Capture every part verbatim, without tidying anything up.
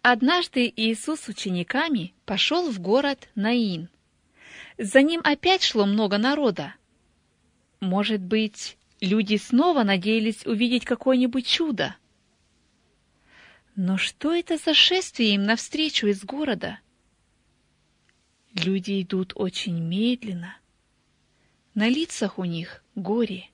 Однажды Иисус с учениками пошел в город Наин. За ним опять шло много народа. Может быть, люди снова надеялись увидеть какое-нибудь чудо. Но что это за шествие им навстречу из города? Люди идут очень медленно. На лицах у них горе.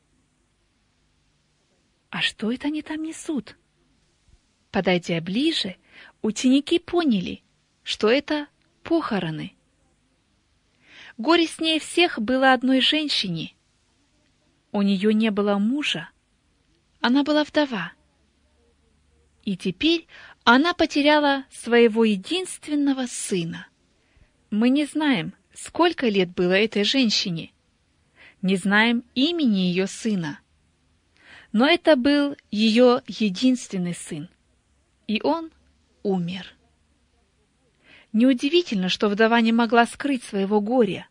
А что это они там несут? Подойдя ближе, ученики поняли, что это похороны. Горестнее всех было одной женщине. У нее не было мужа, она была вдова. И теперь она потеряла своего единственного сына. Мы не знаем, сколько лет было этой женщине, не знаем имени ее сына. Но это был ее единственный сын, и он умер. Неудивительно, что вдова не могла скрыть своего горя.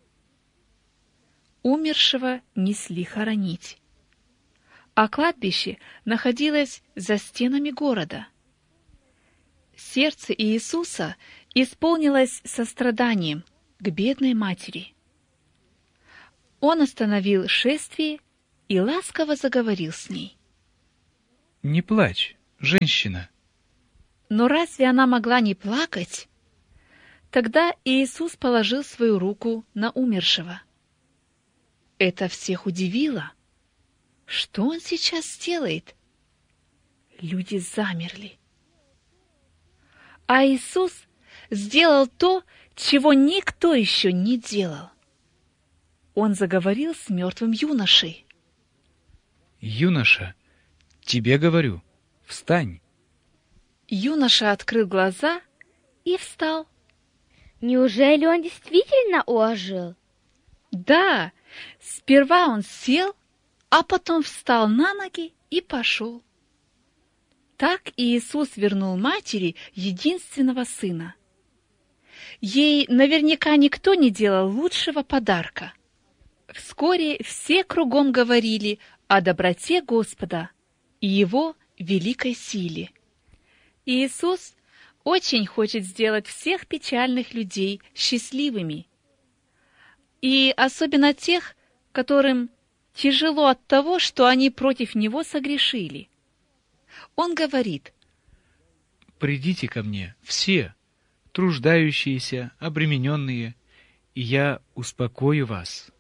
Умершего несли хоронить, а кладбище находилось за стенами города. Сердце Иисуса исполнилось состраданием к бедной матери. Он остановил шествие и ласково заговорил с ней. «Не плачь, женщина». Но разве она могла не плакать? Тогда Иисус положил свою руку на умершего. Это всех удивило. Что он сейчас сделает? Люди замерли. А Иисус сделал то, чего никто еще не делал. Он заговорил с мертвым юношей. «Юноша, тебе говорю, встань». Юноша открыл глаза и встал. Неужели он действительно ожил? Да, сперва он сел, а потом встал на ноги и пошел. Так Иисус вернул матери единственного сына. Ей наверняка никто не делал лучшего подарка. Вскоре все кругом говорили о доброте Господа и Его великой силе. Иисус очень хочет сделать всех печальных людей счастливыми. И особенно тех, которым тяжело от того, что они против Него согрешили. Он говорит: «Придите ко мне, все, труждающиеся, обремененные, и я успокою вас».